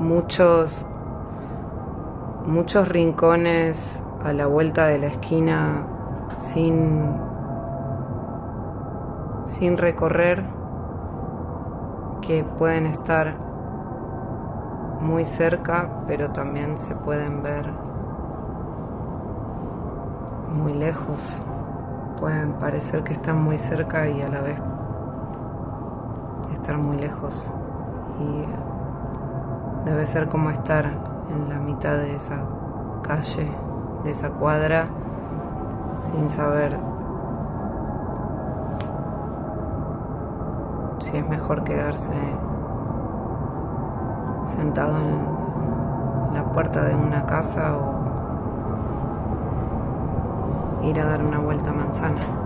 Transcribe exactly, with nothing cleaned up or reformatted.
muchos, muchos rincones a la vuelta de la esquina sin, sin recorrer, que pueden estar muy cerca, pero también se pueden ver muy lejos. Pueden parecer que están muy cerca y a la vez estar muy lejos. Y debe ser como estar en la mitad de esa calle, de esa cuadra, sin saber si es mejor quedarse sentado en la puerta de una casa o ir a dar una vuelta a manzana.